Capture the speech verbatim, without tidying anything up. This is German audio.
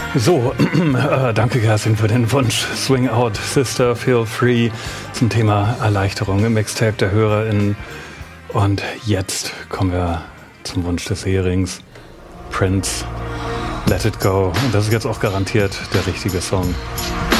So, äh, danke Kerstin für den Wunsch. Swing Out, Sister, Feel Free zum Thema Erleichterung im Mixtape der HörerInnen. Und jetzt kommen wir zum Wunsch des Herings. Prince, Let It Go. Und das ist jetzt auch garantiert der richtige Song.